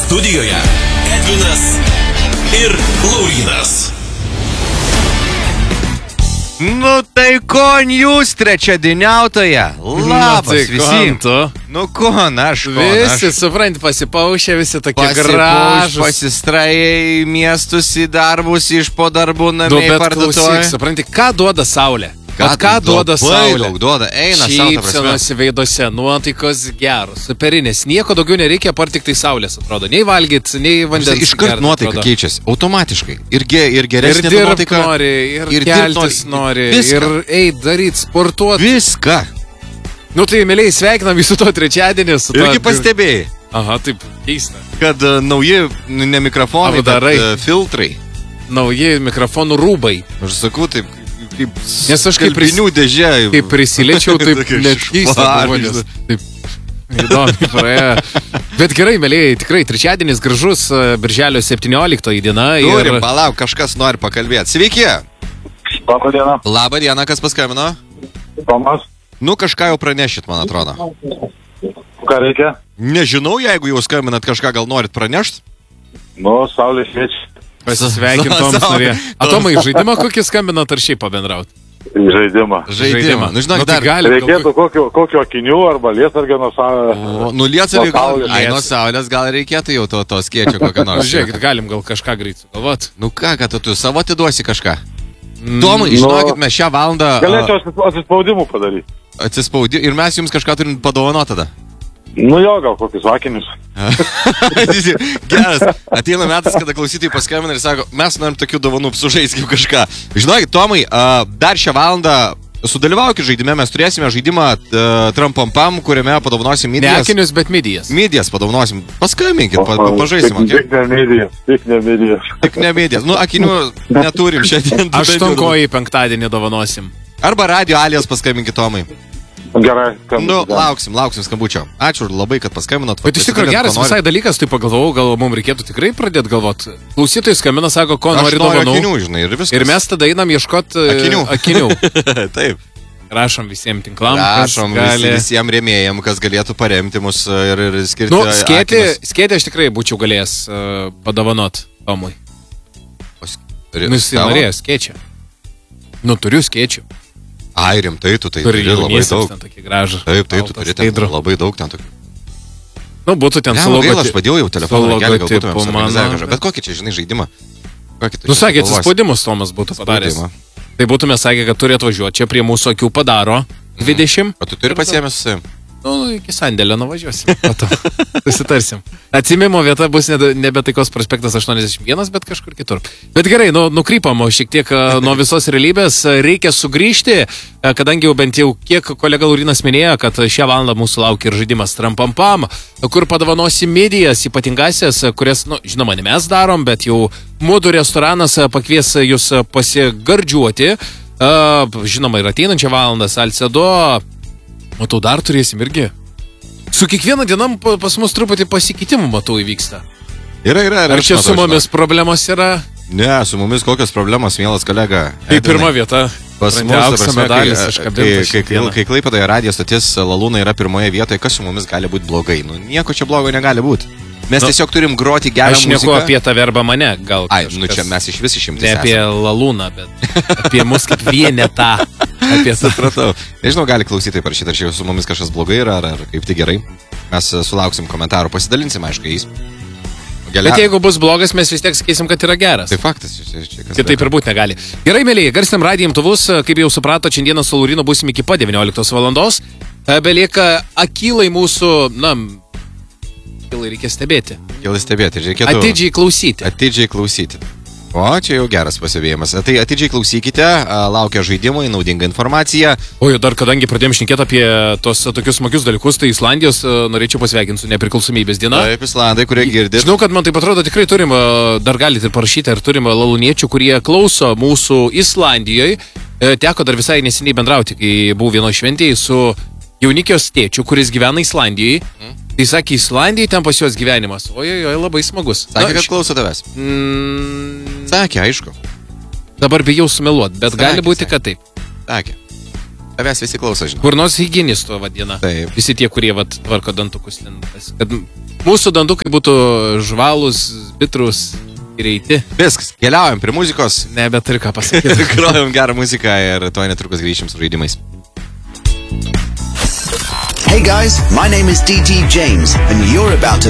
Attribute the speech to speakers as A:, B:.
A: Studijoje Edvinas ir Laurynas.
B: Nu tai kon jūs trečiadieniautoje? Labas visiems. Nu kon, aš.
C: Visi, supranti, pasipaušė, visi tokie gražūs.
B: Pasistraja į miestus, į darbus, iš po darbų namie į parduotuvę.
C: Supranti, ką duoda saulė? Ką duoda saulė?
B: Daug duoda, eina
C: šypsenos veiduose, nuotaikos geros, superinės. Nieko daugiau nereikia, apart tik tai saulės, atrodo. Nei valgyt, nei vandens.
B: Iškart nuotaika keičiasi, automatiškai. Ir geresnė nuotaika.
C: Ir keltis nori, ir eit, daryt, sportuot.
B: Viską.
C: Nu tai, mėliai, sveikinam visų to trečiadienį.
B: Irgi pastebėjai.
C: Aha, taip, keista.
B: Kad nauji, ne mikrofonai, bet filtrai.
C: Nauji mikrofonų rūbai.
B: Aš sakau, taip.
C: Nes aš kaip
B: dėžė.
C: Kaip prisiliečiau, taip net keista buvo. Taip, įdomi praėjo. Bet gerai, mėlėjai, tikrai trečiadienis gražus, birželio 17 diena.
B: Turim, palauk, kažkas nori pakalbėti. Sveiki.
D: Labą dieną.
B: Labą dieną, kas paskambino?
D: Tomas.
B: Nu, kažką jau pranešit, man atrodo.
D: Ką reikia?
B: Nežinau, jeigu jau skambinat kažką, gal norit pranešti?
D: Nu, saulė šviečia.
C: Pasisveikintoms norė. Tomai, žaidimą kokį skambinat ar šiaip pabendraut?
D: Žaidimą.
B: Nu, žinok, dar
D: reikėtų kokio akinių arba lietsargio nuo saulės.
B: Nu, lietsargio nuo saulės gal reikėtų jau to skėčio kokio nors.
C: Žiūrėkit, galim gal kažką greit sugalvot.
B: Nu ką, kad tu savo atiduosi kažką? Tomai, žinokit, mes šią valandą...
D: Galėčiau atsispaudimų padaryti.
B: Atsispaudimų ir mes jums kažką turim padovanoti tada.
D: Nu jo, gal kokius akinius.
B: Geras, ateina metas, kada klausytojai paskambina ir sako, mes norim tokių dovanų, sužaiskim kažką. Žinokit, Tomai, dar šią valandą sudalyvaukit žaidime, mes turėsime žaidimą Trampampam, kuriame padovanosim midijas.
C: Ne akinius, bet midijas.
B: Midijas padovanosim. Paskambinkit, pažaisim.
D: Tik ne midijas.
B: Tik ne midijas. Nu, akinių neturim šiandien.
C: Aštunkojį penktadienį dovanosim.
B: Arba radio alijas paskambinkit, Tomai.
D: Gerai.
B: Nu, lauksim skambučio. Ačiū labai, kad paskambinot.
C: Bet iš tikrųjų geras visai dalykas, tai pagalvojau, gal mums reikėtų tikrai pradėti galvoti. Klausytojai skambina, sako, ko nori dovanų.
B: Akinių, žinai, ir viskas.
C: Ir mes tada einam ieškoti akinių.
B: Taip.
C: Rašom visiems tinklam.
B: Rašom visiems rėmėjams, kas galėtų paremti mus ir skirti.
C: Nu, skėtį aš tikrai būčiau galėjęs padovanot Tomui. Nu, jis norėjo skėčią. Nu, turiu skėčių.
B: Ai, rimtai, tu tai turi labai daug. Taip, tu turi ten labai daug ten tokių.
C: Nu, būtų ten su logotipu.
B: Aš padėjau jau telefoną, gal būtume suorganizavę kažką. Bet kokį čia, žinai, žaidimą?
C: Nu, sakė, atsispaudimus Tomas būtų padaręs. Tai būtume sakę, kad turi atvažiuoti čia prie mūsų akių padaro 20.
B: O tu turi pasiėmęs su...
C: Nu, iki sandėlio nuvažiuosim. Susitarsim. Atsimimo vieta bus nebe Taikos prospektas 81, bet kažkur kitur. Bet gerai, nukrypam šiek tiek nuo visos realybės. Reikia sugrįžti, kadangi jau bent jau kiek kolega Laurynas minėjo, kad šią valandą mūsų laukia ir žaidimas Trampampam, kur padovanosim midijas ypatingasias, kurias, žinoma, ne mes darom, bet jau Mūdų restoranas pakvies jūs pasigardžiuoti. Žinoma, ir ateinančią valandą Salcedo. Matau, dar turėsim irgi. Su kiekvieną dienam pas mus truputį pasikeitimų, matau, įvyksta.
B: Yra.
C: Ar čia su mumis problemos yra?
B: Ne, su mumis kokios problemos, mielas kolega.
C: Tai pirma vieta.
B: Pas mus, kai Klaipėdoje radijo stotis Lalūna yra pirmoje vietoje, kas su mumis gali būti blogai? Nu, nieko čia blogo negali būti. Mes tiesiog turim groti gerą muziką.
C: Aš nieko apie tave arba mane, gal.
B: Ai, čia mes iš vis išimtis.
C: Ne apie Lalūną, bet apie mus kaip vienetą. Apie
B: supratau. Nežinau, gali klausytojai parašyti, ar čia su mumis kažkas blogai yra, ar kaip tai gerai. Mes sulauksim komentarų, pasidalinsim, aišku, jais.
C: Bet jeigu bus blogas, mes vis tiek sakysim, kad yra geras.
B: Tai faktas.
C: Kitaip ir būti negali. Gerai, mėlyje, garsinam radijo imtuvus, kaip jau suprato, šiandieną su Laurinu būsim iki pat 19 valandos. Belieka akylai mūsų, akylai reikia stebėti.
B: Reikėtų Atidžiai klausyti. O, čia jau geras pasibėjimas. Tai atidžiai klausykite, laukia žaidimai, naudinga informacija.
C: O, dar kadangi pradėjom šnekėti apie tos tokius smagius dalykus, tai Islandijos norėčiau pasveikinti su nepriklausomybės diena.
B: Taip, Islandai, kurie girdit.
C: Žinau, kad man taip atrodo, tikrai turim, dar galite ir parašyti, ar turim lalūniečių, kurie klauso mūsų Islandijoje. Teko dar visai neseniai bendrauti, kai buvau vienoje šventėje su jaunikijos tėčiu, kuris gyvena Islandijoje. Tai sakė, Islandijai ten pas juos gyvenimas. Ojoj, labai smagus.
B: Sakė, kad klauso tavęs. Sakė, aišku.
C: Dabar bijau sumeluot, bet gali būti, kad taip.
B: Sakė. Tavęs visi klauso, žinau.
C: Burnos hygienisto vadina.
B: Taip.
C: Visi tie, kurie tvarko dantukus. Kad mūsų dantukai būtų žvalus, bitrus ir eiti.
B: Viskas, keliaujam prie muzikos.
C: Nebeturiu ką pasakyti.
B: Grojam gerą muziką ir tuoj netrukus grįšim su žaidimais.
E: Hey guys, my name is DT James, and you're about to